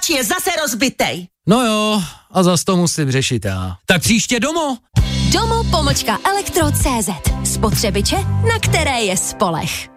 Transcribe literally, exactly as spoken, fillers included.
počítač je zase rozbitej. No jo, a zas to musím řešit já. Tak příště Domo. Domo pomlčka elektro tečka cé zet. Spotřebiče, na které je spoleh.